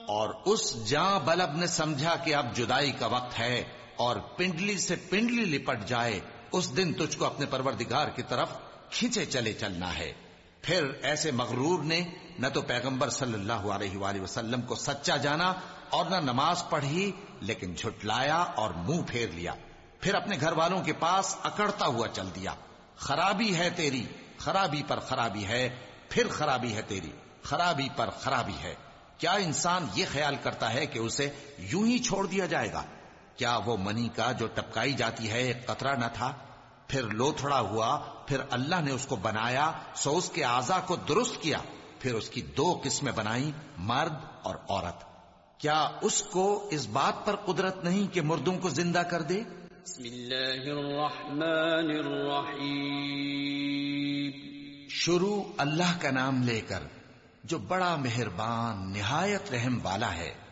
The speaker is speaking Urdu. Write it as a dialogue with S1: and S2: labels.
S1: اور اس جاں بلب نے سمجھا کہ اب جدائی کا وقت ہے اور پنڈلی سے پنڈلی لپٹ جائے، اس دن تجھ کو اپنے پروردگار کی طرف کھینچے چلے چلنا ہے۔ پھر ایسے مغرور نے نہ تو پیغمبر صلی اللہ علیہ وآلہ وسلم کو سچا جانا اور نہ نماز پڑھی، لیکن جھٹلایا اور منہ پھیر لیا، پھر اپنے گھر والوں کے پاس اکڑتا ہوا چل دیا۔ خرابی ہے تیری، خرابی پر خرابی ہے، پھر خرابی ہے تیری، خرابی پر خرابی ہے۔ کیا انسان یہ خیال کرتا ہے کہ اسے یوں ہی چھوڑ دیا جائے گا؟ کیا وہ منی کا جو ٹپکائی جاتی ہے ایک قطرہ نہ تھا، پھر لوتھڑا ہوا، پھر اللہ نے اس کو بنایا سو اس کے اعضاء کو درست کیا، پھر اس کی دو قسمیں بنائیں، مرد اور عورت۔ کیا اس کو اس بات پر قدرت نہیں کہ مردوں کو زندہ کر دے؟
S2: بسم اللہ الرحمن الرحیم۔
S1: شروع اللہ کا نام لے کر جو بڑا مہربان نہایت رحم والا ہے۔